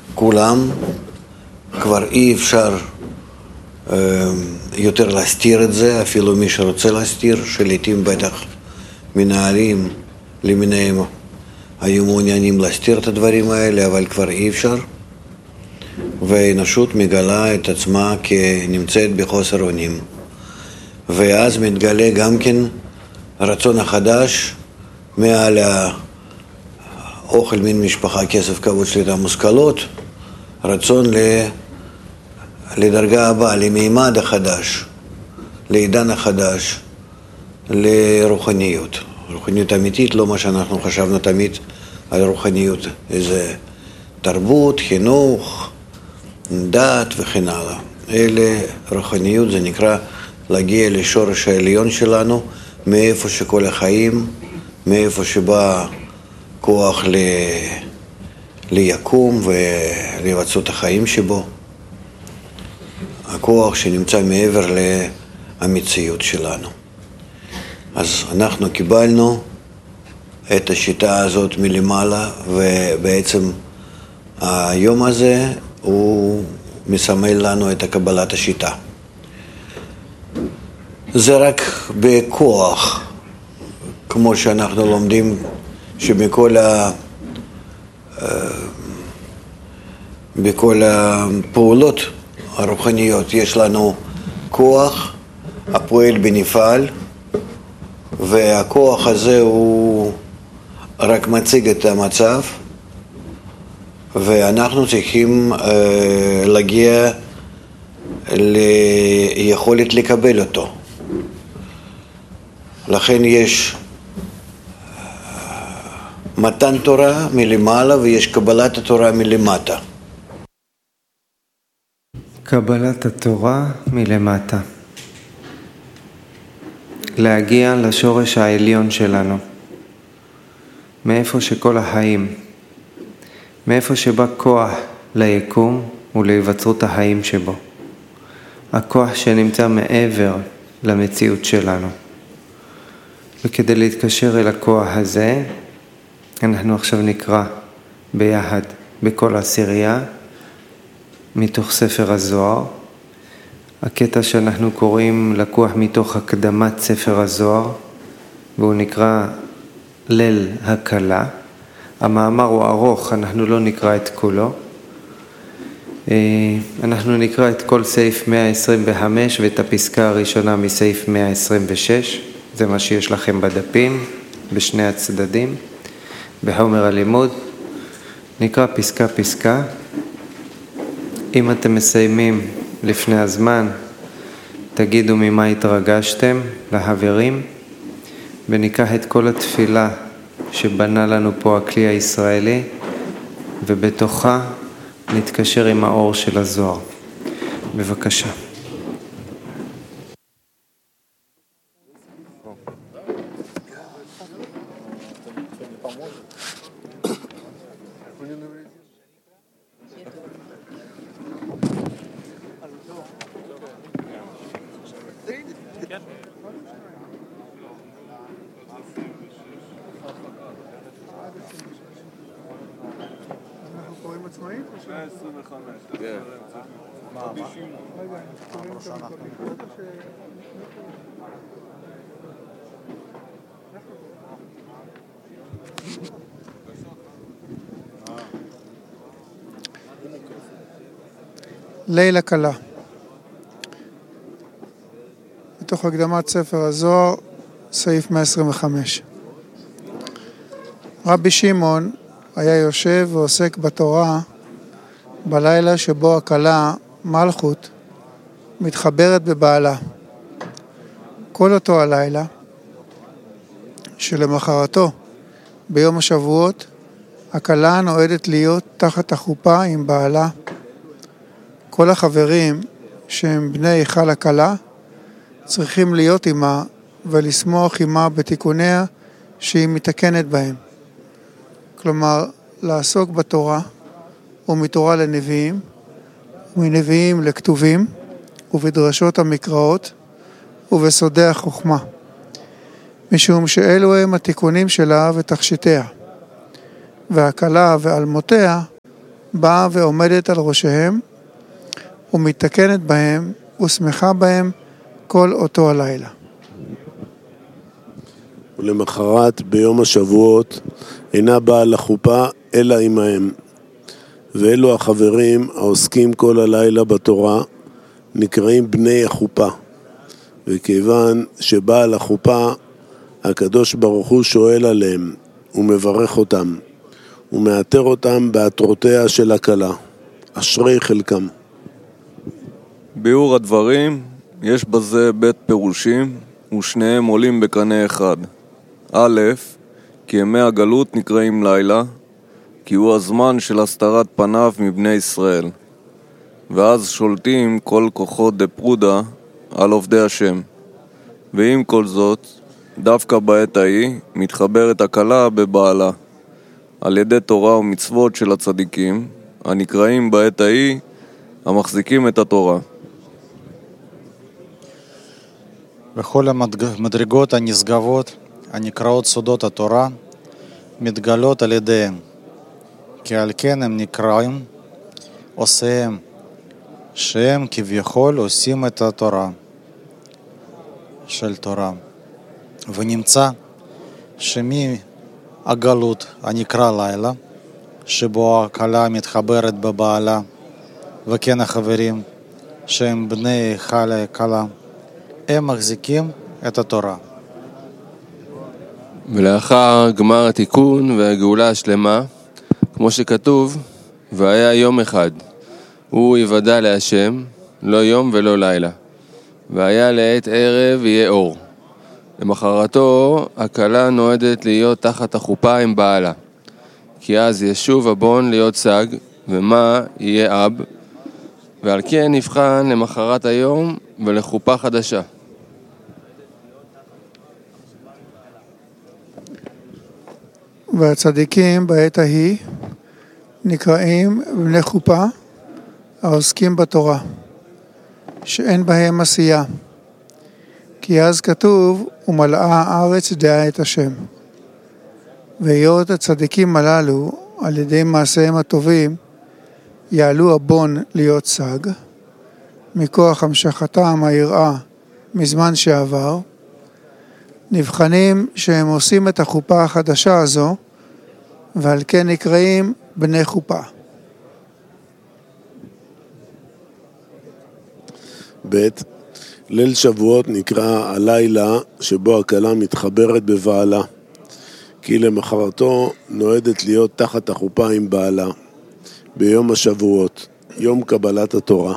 כולם, כבר אי אפשר יותר להסתיר את זה, אפילו מי שרוצה להסתיר, שלעיתים בטח מנהלים למיניהם היו מעוניינים להסתיר את הדברים האלה, אבל כבר אי אפשר. והאנושות מגלה את עצמה כנמצאת בחוסר אונים. ואז מתגלה גם כן הרצון החדש מעל האוכל מן משפחה, כסף, כבוד, שליטה, מושכלות, רצון לדרגה הבאה, למימד החדש, לעידן החדש, לרוחניות. רוחניות אמיתית, לא מה שאנחנו חשבנו תמיד על רוחניות, איזה תרבות, חינוך, דת וכן הלאה. אלה רוחניות, זה נקרא להגיע לשורש העליון שלנו, מאיפה שכל החיים, מאיפה שבא כוח ליקום ולבצעות החיים שבו. הכוח שנמצא מעבר למציאות שלנו. אז אנחנו קיבלנו את השיטה הזאת מלמעלה, ובעצם היום הזה הוא מסמל לנו את קבלת השיטה. זה רק בכוח, כמו שאנחנו לומדים בכל הפעולות הרוחניות יש לנו כוח הפועל בנפעל, והכוח הזה הוא רק מציג את המצב, ואנחנו צריכים להגיע ליכולת לקבל אותו. לכן יש מתן תורה מלמעלה ויש קבלת התורה מלמטה. קבלת התורה מלמטה. להגיע לשורש העליון שלנו, מאיפה שכל החיים, מאיפה שבא כוח ליקום ולהיווצרות החיים שבו. הכוח שנמצא מעבר למציאות שלנו. וכדי להתקשר אל הכוח הזה, אנחנו עכשיו נקרא ביחד בכל עשירייה מתוך ספר הזוהר. הקטע שאנחנו קוראים לקוח מתוך הקדמת ספר הזוהר, והוא נקרא ליל הקלה. המאמר הוא ארוך, אנחנו לא נקרא את כולו. אנחנו נקרא את כל סעיף 125 ואת הפסקה הראשונה מסעיף 126. זה מה שיש לכם בדפים, בשני הצדדים, בחומר הלימוד. נקרא פסקה פסקה. אם אתם מסיימים לפני הזמן, תגידו ממה התרגשתם לחברים, וניקח את כל התפילה שבנה לנו פה הכלי הישראלי, ובתוכה נתקשר עם האור של הזוהר. בבקשה. ליל הקלה. מתוך הקדמת ספר הזוהר, סעיף 125. רבי שמעון היה יושב ועוסק בתורה בלילה שבו הקלה, מלכות, מתחברת בבעלה. כל אותו הלילה, שלמחרתו, ביום השבועות, הקלה נועדת להיות תחת החופה עם בעלה. כל החברים שהם בני היכל הקלה צריכים להיות עמה ולשמוח עמה בתיקוניה שהיא מתקנת בהם. כלומר, לעסוק בתורה ומתורה לנביאים ומנביאים לכתובים ובדרשות המקראות ובסודי החוכמה, משום שאלו הם התיקונים שלה ותכשיטיה, והקלה ועלמותיה באה ועומדת על ראשיהם ומתקנת בהם ושמחה בהם כל אותו הלילה. ולמחרת ביום השבועות אינה באה לחופה אלא עמהם. ואלו החברים העוסקים כל הלילה בתורה נקראים בני החופה. וכיוון שבאה לחופה, הקדוש ברוך הוא שואל עליהם ומברך אותם ומאתר אותם בעטרותיה של הכלה. אשרי חלקם. ביאור הדברים, יש בזה בית פירושים ושניהם עולים בקנה אחד. א', כי ימי הגלות נקראים לילה, כי הוא הזמן של הסתרת פניו מבני ישראל. ואז שולטים כל כוחות דפרודה על עובדי השם. ועם כל זאת, דווקא בעת ההיא מתחברת הכלה בבעלה, על ידי תורה ומצוות של הצדיקים, הנקראים בעת ההיא המחזיקים את התורה. וכל המדרגות הנשגבות הנקראות סודות התורה מתגלות על ידיהם, כי על כן הם נקראים עושיהם, שהם כביכול עושים את התורה של תורה. ונמצא שמהגלות הנקרא לילה, שבו הכלה מתחברת בבעלה, וכן החברים שהם בני היכל הכלה, הם מחזיקים את התורה. ולאחר גמר התיקון והגאולה השלמה, כמו שכתוב, והיה יום אחד, הוא יוודע להשם, לא יום ולא לילה, והיה לעת ערב יהיה אור. למחרתו הכלה נועדת להיות תחת החופה עם בעלה, כי אז ישוב הבון להיות סג, ומה יהיה אב, ועל כן נבחן למחרת היום ולחופה חדשה. והצדיקים בעת ההיא נקראים בני חופה העוסקים בתורה, שאין בהם עשייה, כי אז כתוב ומלאה הארץ דעה את השם. והיות הצדיקים הללו על ידי מעשיהם הטובים יעלו הבון להיות סג, מכוח המשכתם היראה מזמן שעבר, נבחנים שהם עושים את החופה החדשה הזו, ועל כן נקראים בני חופה. ב' ליל שבועות נקרא הלילה שבו הכלה מתחברת בבעלה, כי למחרתו נועדת להיות תחת החופה עם בעלה, ביום השבועות, יום קבלת התורה.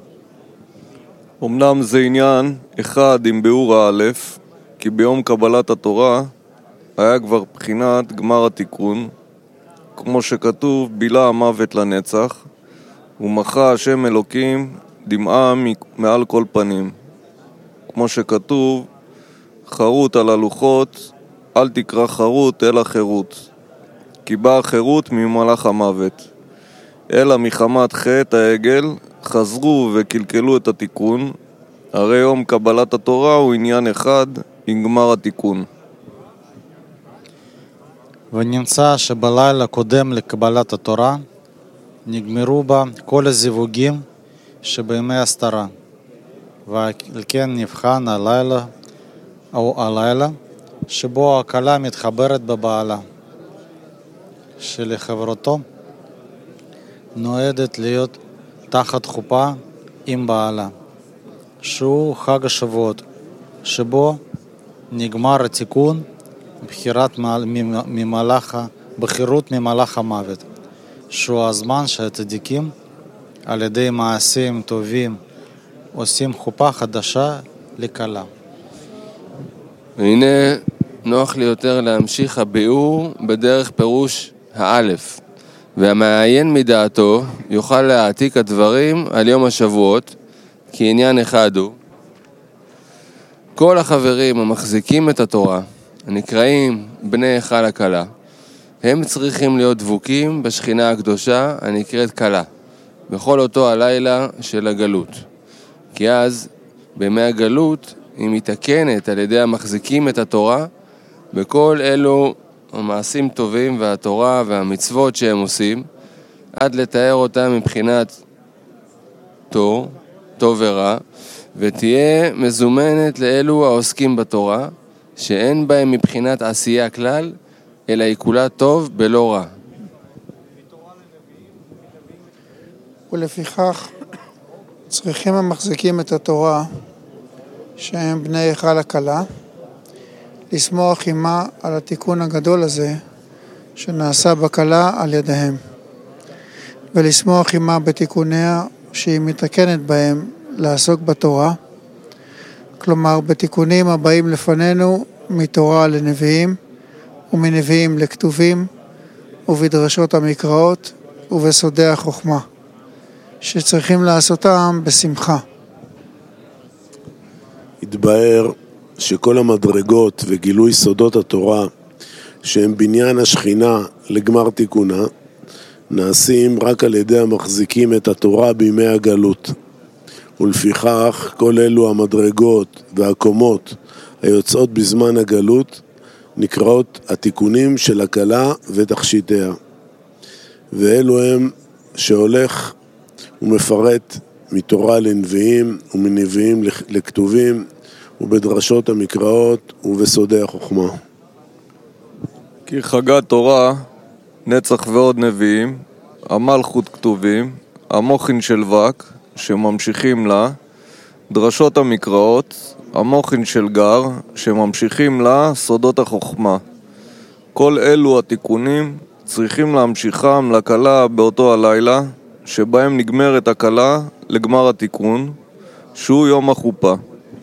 אמנם זה עניין אחד עם ביאור האלף, כי ביום קבלת התורה היה כבר בחינת גמר התיקון, כמו שכתוב בילה המוות לנצח, ומחה השם אלוקים דמעה מעל כל פנים, כמו שכתוב חרוט על הלוחות, אל תקרא חרוט אלא חירות, כי באה חירות ממלאך המוות. אלא מחמת חטא העגל חזרו וקלקלו את התיקון, הרי יום קבלת התורה הוא עניין אחד עם גמר התיקון. ונמצא שבלילה קודם לקבלת התורה נגמרו בה כל הזיווגים שבימי הסתרה, ועל כן נבחן הלילה או הלילה שבו הכלה מתחברת בבעלה, שלחברתו נועדת להיות תחת חופה עם בעלה, שהוא חג השבועות, שבו נגמר התיקון בחירות ממלאך המוות, שהוא הזמן שהצדיקים על ידי מעשים טובים עושים חופה חדשה לכלה. והנה נוח לי יותר להמשיך הביאור בדרך פירוש האלף, והמעיין מדעתו יוכל להעתיק הדברים על יום השבועות, כי עניין אחד הוא כל החברים המחזיקים את התורה הנקראים בני היכל הכלה, הם צריכים להיות דבוקים בשכינה הקדושה הנקראת כלה בכל אותו הלילה של הגלות, כי אז בימי הגלות היא מתקנת על ידי המחזיקים את התורה בכל אלו המעשים טובים והתורה והמצוות שהם עושים, עד לתאר אותה מבחינת טוב ורע, ותהיה מזומנת לאלו העוסקים בתורה, שאין בהם מבחינת עשייה כלל, אלא היא כולה טוב בלא רע. ולפיכך צריכים המחזיקים את התורה, שהם בני היכל הכלה, לשמוח עמה על התיקון הגדול הזה שנעשה בכלה על ידיהם, ולשמוח עמה בתיקוניה שהיא מתקנת בהם לעסוק בתורה, כלומר בתיקונים הבאים לפנינו מתורה לנביאים ומנביאים לכתובים ובדרשות המקראות ובסודי החוכמה, שצריכים לעשותם בשמחה. התבאר שכל המדרגות וגילוי סודות התורה שהם בניין השכינה לגמר תיקונה נעשים רק על ידי המחזיקים את התורה בימי הגלות, ולפיכך כל אלו המדרגות והקומות היוצאות בזמן הגלות נקראות התיקונים של הכלה ותכשיטיה, ואלו הם שהולך ומפרט מתורה לנביאים ומנביאים לכתובים ובדרשות המקראות ובסודי החוכמה. כי חגת תורה, נצח ועוד נביאים, המלכות כתובים, המוחין של וק, שממשיכים לה, דרשות המקראות, המוחין של גר, שממשיכים לה סודות החוכמה. כל אלו התיקונים צריכים להמשיכם לכלה באותו הלילה, שבהם נגמרת הכלה לגמר התיקון, שהוא יום החופה.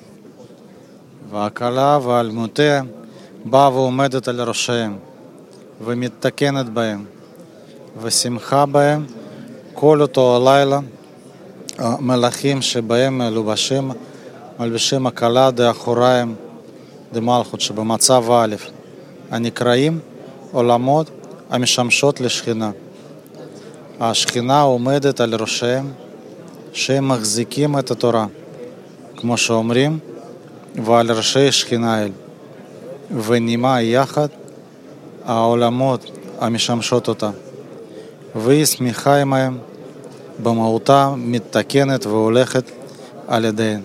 והכלה ואלמותיה באה ועומדת על ראשיהם, ומתקנת בהם, ושמחה בהם כל אותו הלילה, המלאכים שבהם מלבשים הכלה דאחוריים דמלכות שבמצב א', הנקראים עולמות המשמשות לשכינה. השכינה עומדת על ראשיהם שהם מחזיקים את התורה, כמו שאומרים, ועל ראשי שכינה אל, ונימה יחד העולמות המשמשות אותה, והיא שמחה עמהם, במהותה מתקנת והולכת על ידיהן.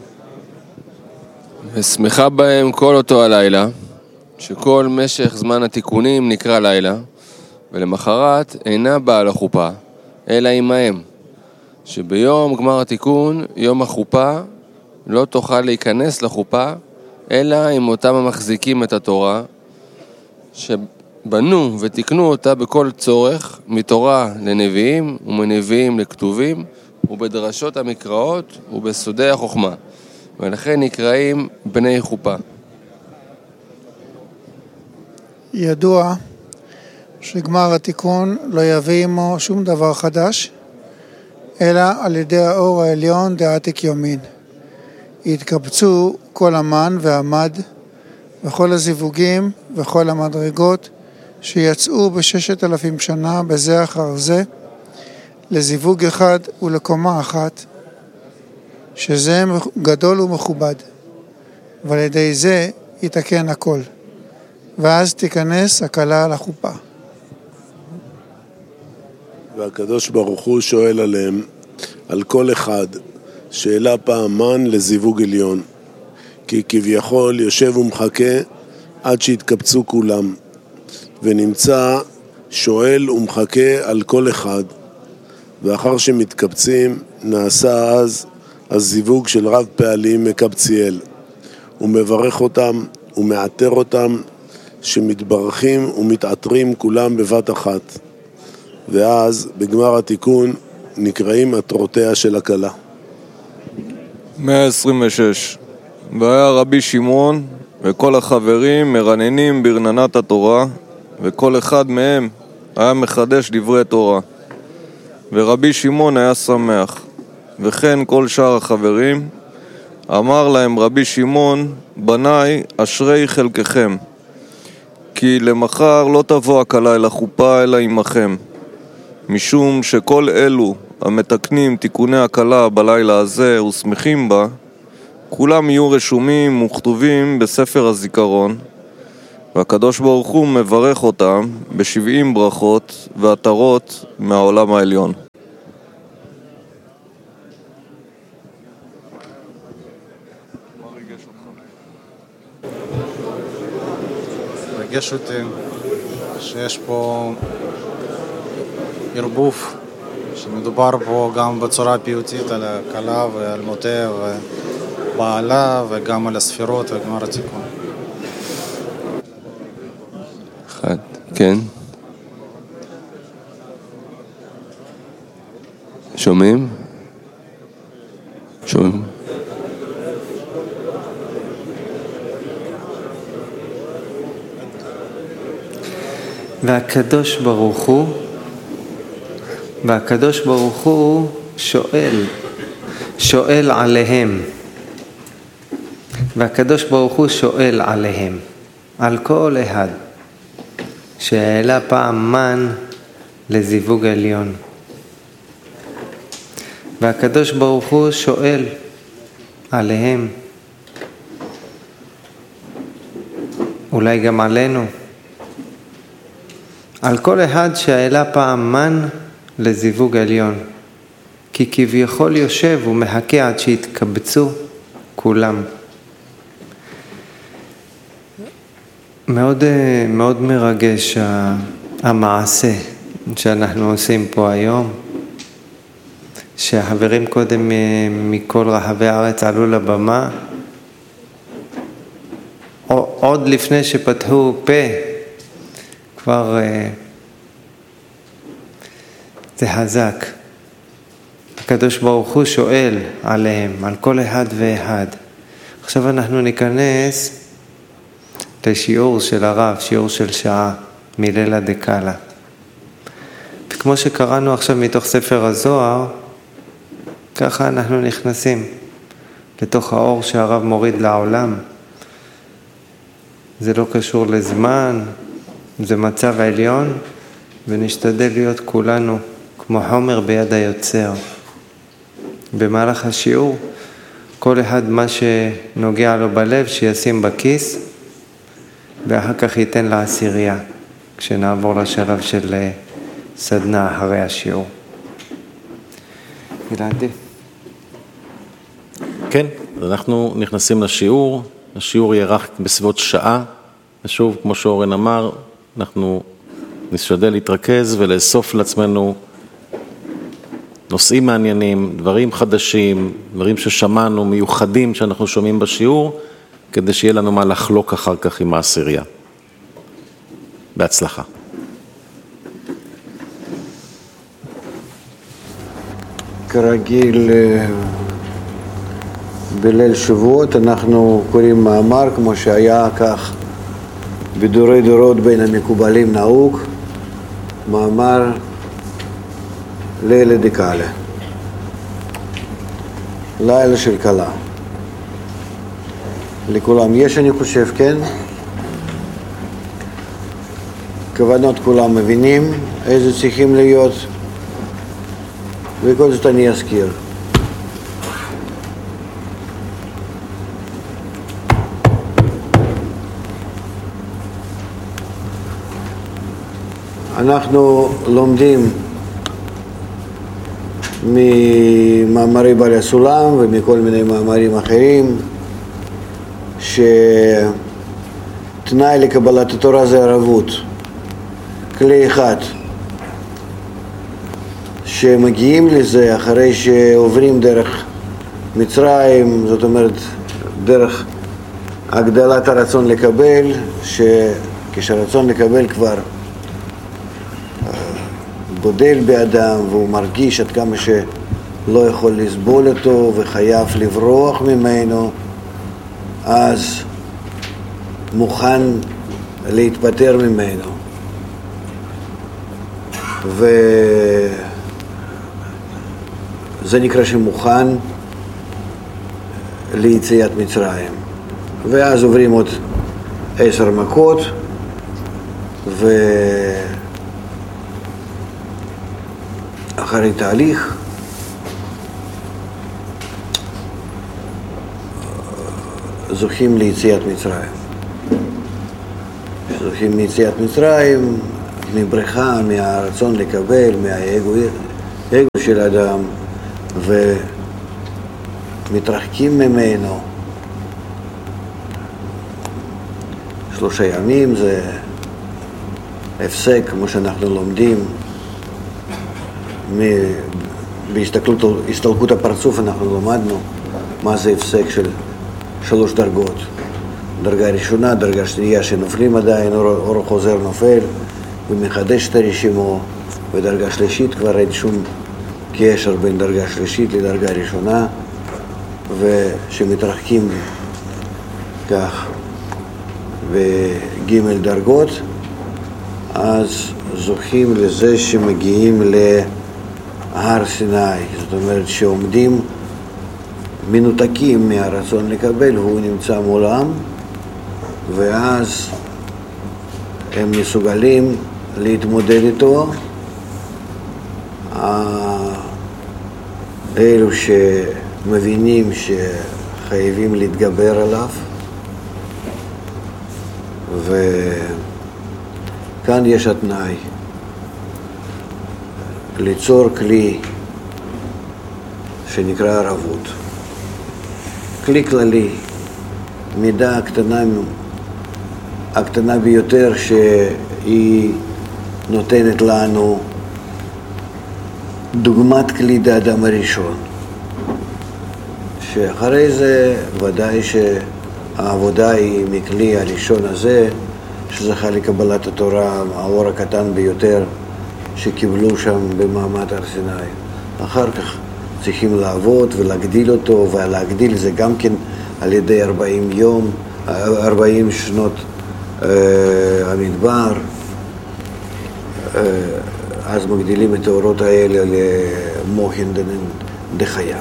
ושמחה בהם כל אותו הלילה, שכל משך זמן התיקונים נקרא לילה, ולמחרת אינה באה לחופה, אלא עמהם, שביום גמר התיקון, יום החופה, לא תוכל להיכנס לחופה, אלא עם אותם המחזיקים את התורה, שבנו ותקנו אותה בכל צורך, מתורה לנביאים ומנביאים לכתובים, ובדרשות המקראות ובסודי החוכמה, ולכן נקראים בני חופה. ידוע שגמר התיקון לא יביא עמו שום דבר חדש, אלא על ידי האור העליון דעתיק יומין. יתקבצו כל המן והמד וכל הזיווגים וכל המדרגות שיצאו ב6,000 שנה בזה אחר זה לזיווג אחד ולקומה אחת, שזה גדול ומכובד, ועל ידי זה יתקן הכל, ואז תיכנס הכלה לחופה. והקדוש ברוך הוא שואל עליהם, על כל אחד, שאלה פעמן לזיווג עליון, כי כביכול יושב ומחכה עד שהתקבצו כולם, ונמצא שואל ומחכה על כל אחד, ואחר שמתקבצים נעשה אז הזיווג של רב פעלים מקבציאל, ומברך אותם ומעטר אותם, שמתברכים ומתעטרים כולם בבת אחת, ואז בגמר התיקון נקראים עטרותיה של הכלה. 126. והיה רבי שמעון וכל החברים מרננים ברננת התורה, וכל אחד מהם היה מחדש דברי תורה, ורבי שמעון היה שמח, וכן כל שאר החברים. אמר להם רבי שמעון, בניי אשרי חלקכם, כי למחר לא תבוא הכלה אל החופה אלא עמכם, משום שכל אלו המתקנים תיקוני הכלה בלילה הזה ושמחים בה, כולם יהיו רשומים וכתובים בספר הזיכרון, והקדוש ברוך הוא מברך אותם ב70 ברכות ועטרות מהעולם העליון. מרגש אותי שיש פה ערבוב, שמדובר פה גם בצורה פיוטית על הכלה ועל מותיה ובעלה וגם על הספירות וגמר התיקון. אחד, כן. שומעים? שומעים? והקדוש ברוך הוא שואל עליהם. והקדוש ברוך הוא שואל עליהם, על כל אחד שהעלה פעם מן לזיווג עליון. והקדוש ברוך הוא שואל עליהם, אולי גם עלינו, על כל אחד שהעלה פעם מן לזיווג עליון, כי כביכול יושב ומחכה עד שיתקבצו כולם. מאוד, מאוד מרגש המעשה שאנחנו עושים פה היום, שהחברים קודם מכל רחבי הארץ עלו לבמה, עוד לפני שפתחו פה, כבר זה חזק. הקדוש ברוך הוא שואל עליהם, על כל אחד ואחד. עכשיו אנחנו ניכנס לשיעור של הרב, שיעור של שעה, מלילה דקאלה. וכמו שקראנו עכשיו מתוך ספר הזוהר, ככה אנחנו נכנסים לתוך האור שהרב מוריד לעולם. זה לא קשור לזמן, זה מצב עליון, ונשתדל להיות כולנו כמו חומר ביד היוצר. במהלך השיעור, כל אחד מה שנוגע לו בלב שישים בכיס, ואחר כך ייתן לעשירייה, כשנעבור לשלב של סדנה אחרי השיעור. גלעדי. כן, אנחנו נכנסים לשיעור. השיעור יארך בסביבות שעה. ושוב, כמו שאורן אמר, אנחנו נשתדל להתרכז ולאסוף לעצמנו נושאים מעניינים, דברים חדשים, דברים ששמענו, מיוחדים שאנחנו שומעים בשיעור, כדי שיהיה לנו מה לחלוק אחר כך עם העשירייה. בהצלחה. כרגיל בליל שבועות אנחנו קוראים מאמר כמו שהיה כך בדורי דורות בין המקובלים נהוג, מאמר לילה דקאלה, לילה של כלה. לכולם יש, אני חושב, כן? כוונות כולם מבינים איזה צריכים להיות, וכל זאת אני אזכיר. אנחנו לומדים ממאמרי בעל הסולם ומכל מיני מאמרים אחרים שתנאי לקבלת התורה זה ערבות, כלי אחד שמגיעים לזה אחרי שעוברים דרך מצרים, זאת אומרת דרך הגדלת הרצון לקבל, שכשהרצון לקבל כבר גודל באדם והוא מרגיש עד כמה שלא יכול לסבול אותו וחייב לברוח ממנו, אז מוכן להתפטר ממנו. וזה נקרא שמוכן ליציאת מצרים. ואז עוברים עוד 10 מכות אחרי תהליך זוכים ליציאת מצרים. זוכים מיציאת מצרים, מבריכה, מהרצון לקבל, מהאגו של האדם, ומתרחקים ממנו. 3 ימים זה הפסק, כמו שאנחנו לומדים, בהסתלקות הפרצוף אנחנו למדנו מה זה הפסק של 3 דרגות. דרגה ראשונה, דרגה שנייה שנופלים עדיין, אור חוזר נופל ומחדש את הרשימו, ודרגה שלישית כבר אין שום קשר בין דרגה שלישית לדרגה ראשונה, ושמתרחקים כך בג' דרגות, אז זוכים לזה שמגיעים להר סיני, זאת אומרת שעומדים מנותקים מהרצון לקבל, הוא נמצא מולם, ואז הם מסוגלים להתמודד איתו. אלו שמבינים שחייבים להתגבר עליו, וכאן יש התנאי ליצור כלי שנקרא ערבות, כלי כללי, מידה הקטנה ביותר שהיא נותנת לנו דוגמת כלי האדם הראשון, שאחרי זה ודאי שהעבודה היא מכלי הראשון הזה שזכה לקבלת התורה, האור הקטן ביותר שקיבלו שם במעמד הר סיני. אחר כך צריכים לעבוד ולהגדיל אותו, ולהגדיל זה גם כן על ידי 40 שנות המדבר, אז מגדילים את האורות האלה למוחין דחיה.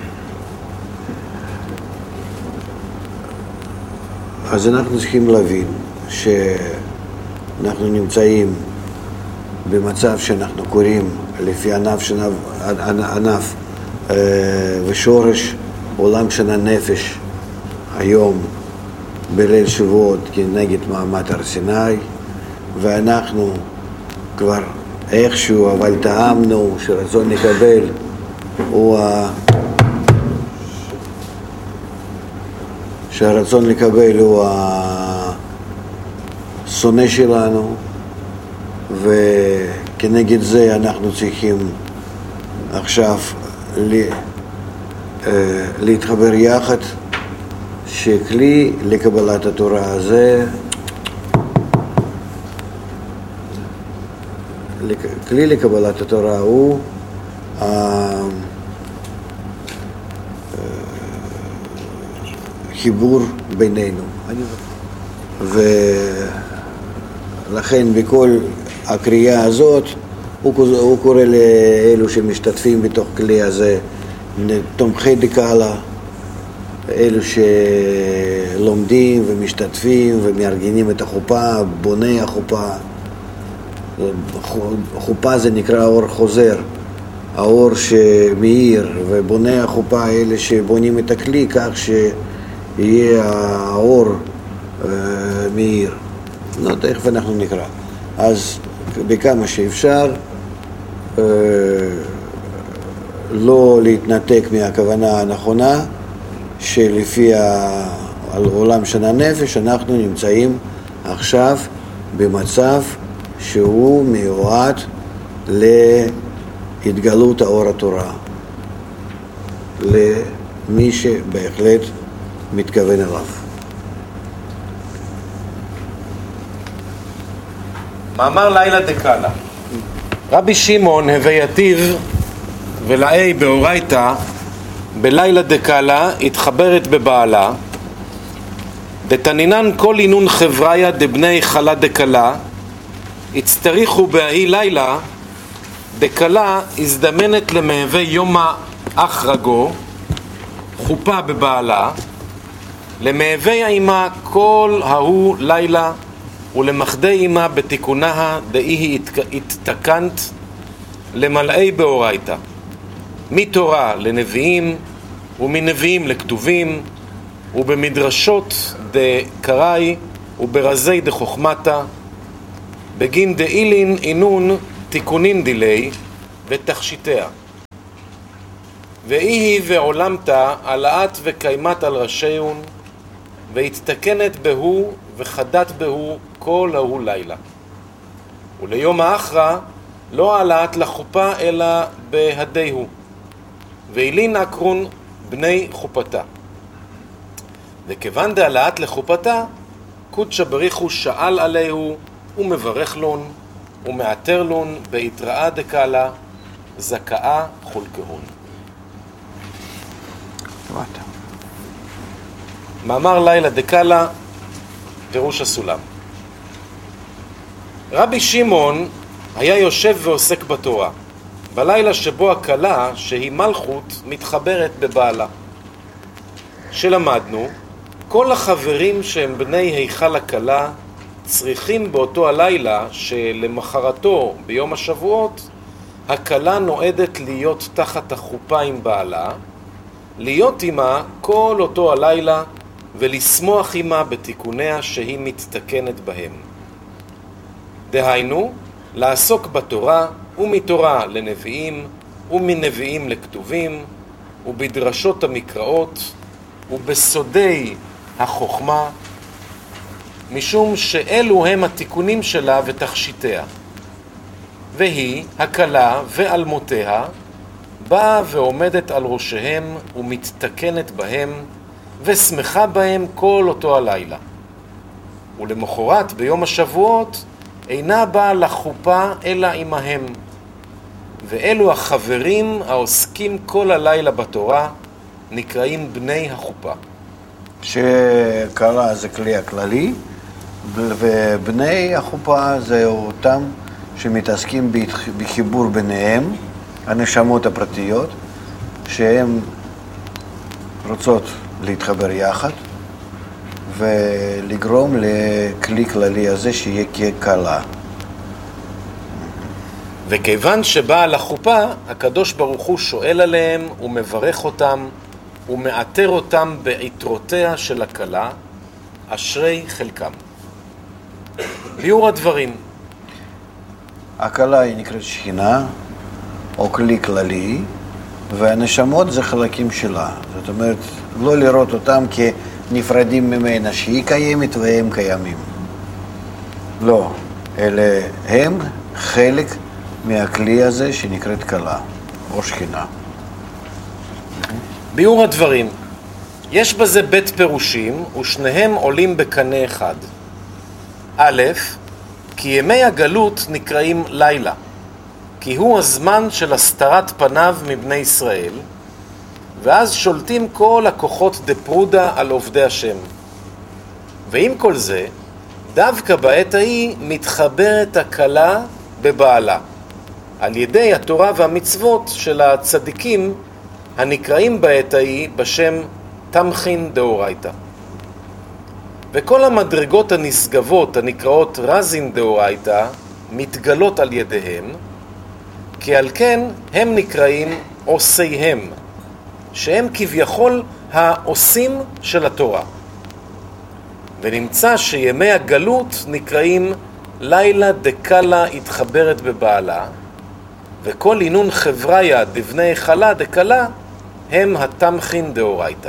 אז אנחנו צריכים להבין שאנחנו נמצאים במצב שאנחנו קוראים לפי ענף ושורש עולם של הנפש היום בליל שבועות כנגד מעמד הר סיני, ואנחנו כבר איכשהו אבל טעמנו שרצון לקבל הוא שהרצון לקבל הוא השונא שלנו, וכנגד זה אנחנו צריכים עכשיו להתחבר יחד שכלי לקבלת התורה הזה, כלי לקבלת התורה הוא חיבור בינינו, ולכן בכל הקריאה הזאת הוא קורא לאלו שמשתתפים בתוך כלי הזה תומכי דקאלה, אלו שלומדים ומשתתפים ומארגנים את החופה, בוני החופה. חופה זה נקרא אור חוזר, האור שמאיר, ובוני החופה אלה שבונים את הכלי כך שיהיה האור מאיר. תכף אנחנו נקרא. אז בכמה שאפשר לא להתנתק מהכוונה הנכונה שלפי העולם של הנפש אנחנו נמצאים עכשיו במצב שהוא מיועד להתגלות האור התורה למי שבהחלט מתכוון אליו. מאמר לילה דקאלה. רבי שמעון הווייתיו ולאי באורייתא בלילה דקאלה התחברת בבעלה דתנינן כל עינון חבריה דבני חלה דקאלה הצטריכו בהאי לילה דקאלה הזדמנת למהווה יומא אחרגו חופה בבעלה למהווה עימה כל ההוא לילה ולמחדי עימה בתיקונה דאי התתקנת למלאי באורייתא מתורה לנביאים ומנביאים לכתובים ובמדרשות דקראי וברזי דחוכמתה, בגין דאילין אינון תיקונין דילי ותכשיטיה. ואיהי ועולמתה עלאת וקיימת על ראשיון, והתתקנת בהו וחדת בהו כל ההוא לילה. וליום האחרא לא העלאת לחופה אלא בהדיהו, ואילין אקרון בני חופתה. וכיוון דעלאת לחופתה, קודשא בריחו שאל עליהו ומברך לון ומעטר לון בהתראה דקאלה זכאה חולקהון. מאמר לילה דקאלה, פירוש הסולם. רבי שמעון היה יושב ועוסק בתורה, בלילה שבו הכלה, שהיא מלכות, מתחברת בבעלה. שלמדנו, כל החברים שהם בני היכל הכלה צריכים באותו הלילה שלמחרתו ביום השבועות הכלה נועדת להיות תחת החופה עם בעלה, להיות עמה כל אותו הלילה ולשמוח עמה בתיקוניה שהיא מתתקנת בהם. דהיינו, לעסוק בתורה ומתורה לנביאים ומנביאים לכתובים ובדרשות המקראות ובסודי החוכמה, משום שאלו הם התיקונים שלה ותכשיטיה. והיא, הכלה ואלמותיה, באה ועומדת על ראשיהם ומתתקנת בהם ושמחה בהם כל אותו הלילה. ולמחרת ביום השבועות אינה באה לחופה אלא עמהם. ואלו החברים העוסקים כל הלילה בתורה נקראים בני החופה. שכלה זה כלי הכללי, ובני החופה זה אותם שמתעסקים בחיבור ביניהם, הנשמות הפרטיות, שהן רוצות להתחבר יחד ולגרום לכלי כללי הזה שיהיה ככלה. וכיוון שבאה לחופה, הקדוש ברוך הוא שואל עליהם ומברך אותם ומעטר אותם ביתרותיה של הכלה, אשרי חלקם. ביאור הדברים. הכלה היא נקראת שכינה, או כלי כללי, והנשמות זה חלקים שלה. זאת אומרת, לא לראות אותם כנפרדים ממנה, שהיא קיימת והם קיימים. לא, אלה הם חלק מהכלי הזה שנקראת כלה, או שכינה. ביאור הדברים. יש בזה בית פירושים, ושניהם עולים בקנה אחד. א', כי ימי הגלות נקראים לילה, כי הוא הזמן של הסתרת פניו מבני ישראל, ואז שולטים כל הכוחות דפרודה על עובדי השם. ועם כל זה, דווקא בעת ההיא מתחברת הכלה בבעלה, על ידי התורה והמצוות של הצדיקים הנקראים בעת ההיא בשם תמחין דאורייתא. וכל המדרגות הנשגבות הנקראות רזין דאורייתא מתגלות על ידיהם, כי על כן הם נקראים עושיהם, שהם כביכול העושים של התורה. ונמצא שימי הגלות נקראים לילה דקלה התחברת בבעלה, וכל עינון חבריה דבני חלה דקלה הם התמחין דאורייתא.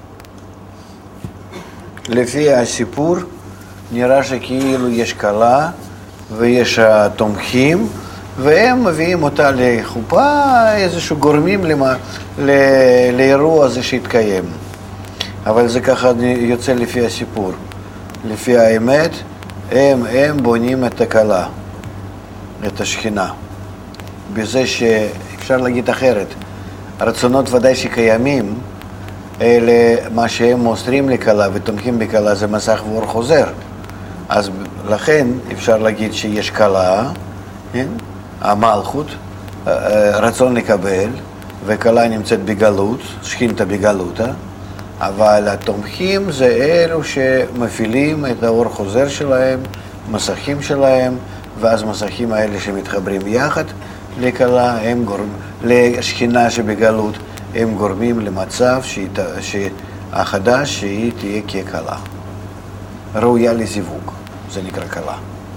לפי הסיפור נראה שכאילו יש כלה ויש תומכים, והם מביאים אותה לחופה, איזשהו גורמים לאירוע הזה שהתקיים. אבל זה ככה יוצא לפי הסיפור. לפי האמת, הם בונים את הכלה, את השכינה. בזה שאפשר להגיד אחרת, הרצונות ודאי שקיימים, אלה מה שהם מוסרים לכלה ותומכים בכלה זה מסך ואור חוזר. אז לכן אפשר להגיד שיש כלה, המלכות, רצון לקבל, וכלה נמצאת בגלות, שכינתה בגלותה, אבל התומכים זה אלו שמפעילים את האור חוזר שלהם, מסכים שלהם, ואז מסכים האלה שמתחברים יחד לכלה, הם גורמים, לשכינה שבגלות, הם גורמים למצב החדש שהיא תהיה ככלה. ראויה לזיווג, זה נקרא כלה.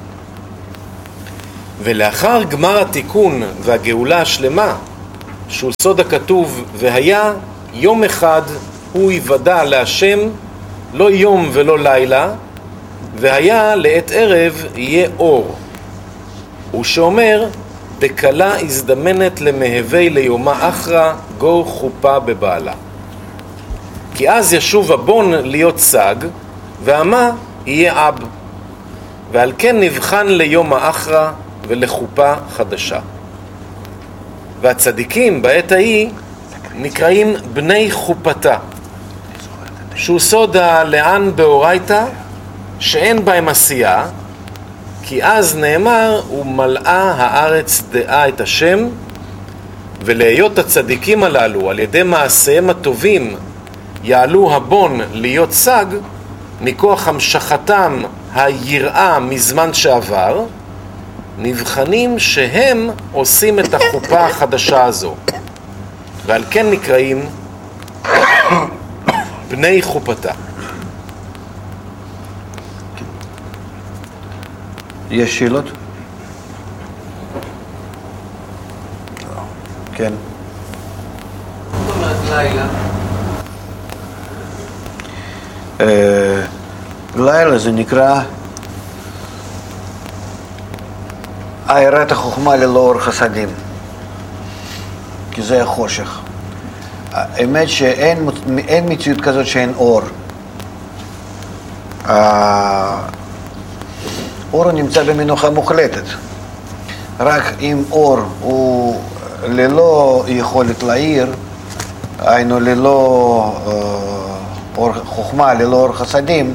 ולאחר גמר התיקון והגאולה השלמה, שהוא סוד הכתוב, והיה יום אחד הוא יוודע להשם, לא יום ולא לילה, והיה לעת ערב יהיה אור. הוא שאומר, בכלה הזדמנת למהווה ליומה אחרא, גור חופה בבעלה. כי אז ישוב הבון להיות סג, והמה יהיה אב. ועל כן נבחן ליום האחרא ולחופה חדשה. והצדיקים בעת ההיא נקראים בני חופתה, שהוא סוד הלאן באורייתא, שאין בהם עשייה, כי אז נאמר, ומלאה הארץ דעה את השם, ולהיות הצדיקים הללו על ידי מעשיהם הטובים יעלו הבון להיות סג, מכוח המשכתם היראה מזמן שעבר, נבחנים שהם עושים את החופה החדשה הזו, ועל כן נקראים בני חופתה. יש שאלות? כן. זאת אומרת לילה? לילה זה נקרא הארת החוכמה ללא אור חסדים, כי זה החושך. האמת שאין מציאות כזאת שאין אור. אור נמצא במנוחה מוחלטת. רק אם אור הוא ללא יכולת להעיר, היינו ללא אור חוכמה, ללא אור חסדים,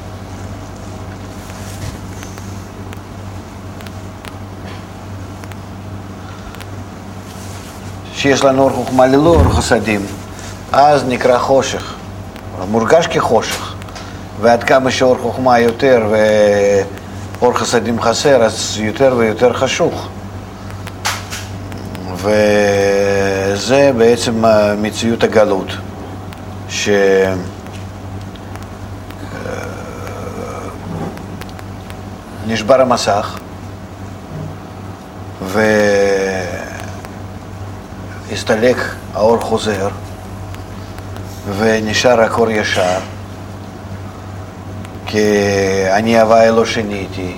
שיש לנו אור חוכמה ללא אור חסדים, אז נקרא חושך, מורגש כחושך. ועד כמה שאור חוכמה יותר ואור חסדים חסר, אז יותר ויותר חשוך. וזה בעצם מציאות הגלות, שנשבר המסך והסתלק האור חוזר ונשאר רק אור ישר, כי אני הוויה לא שיניתי,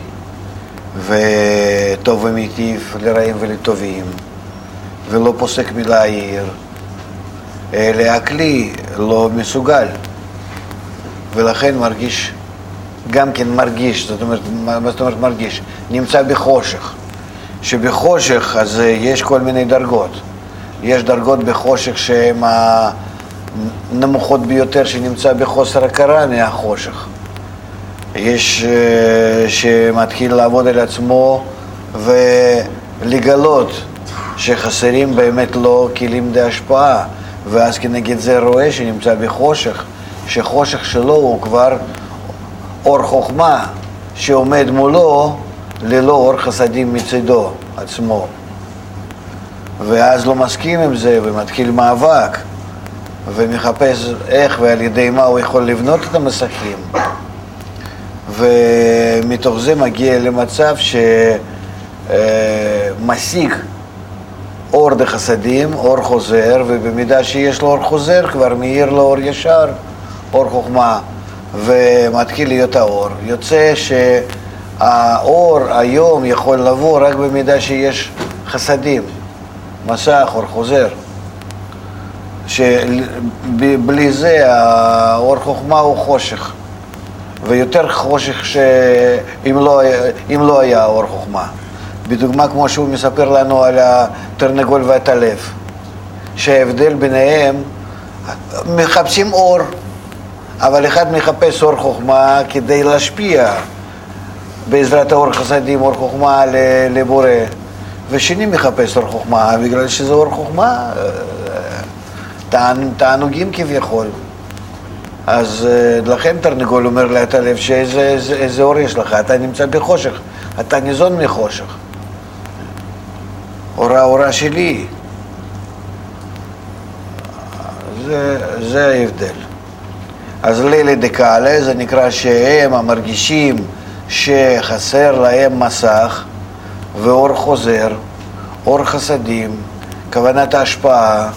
וטוב ומיטיב לרעים ולטובים, ולא פוסק מלהעיר, אלא הכלי לא מסוגל, ולכן מרגיש, גם כן מרגיש, זאת אומרת, מה זאת אומרת מרגיש? נמצא בחושך. שבחושך אז יש כל מיני דרגות. יש דרגות בחושך שהן הנמוכות ביותר, שנמצא בחוסר הכרה מהחושך. יש שמתחיל לעבוד על עצמו ולגלות שחסרים באמת לו כלים להשפעה, ואז כנגד זה רואה שנמצא בחושך, שחושך שלו הוא כבר אור חוכמה שעומד מולו ללא אור חסדים מצדו עצמו, ואז לא מסכים עם זה ומתחיל מאבק ומחפש איך ועל ידי מה הוא יכול לבנות את המסכים, ומתוך זה מגיע למצב שמשיג אור דחסדים, אור חוזר, ובמידה שיש לו אור חוזר כבר מאיר לו אור ישר, אור חוכמה, ומתחיל להיות האור. יוצא שהאור היום יכול לבוא רק במידה שיש חסדים, מסך, אור חוזר, שבלי זה האור חוכמה הוא חושך, ויותר חושך שאם לא היה אור חוכמה. בדוגמה כמו שהוא מספר לנו על התרנגול והטלף, שההבדל ביניהם, מחפשים אור, אבל אחד מחפש אור חוכמה כדי להשפיע בעזרת האור חסדים, אור חוכמה לבורא, ושני מחפש אור חוכמה בגלל שזה אור חוכמה, תענוגים כביכול. אז לכן תרנגול אומר להטלף שאיזה אור יש לך, אתה נמצא בחושך, אתה ניזון מחושך, אורה שלי. זה ההבדל. אז לילה דקאלה זה נקרא שהם המרגישים שחסר להם מסך ואור חוזר, אור חסדים, כוונת ההשפעה,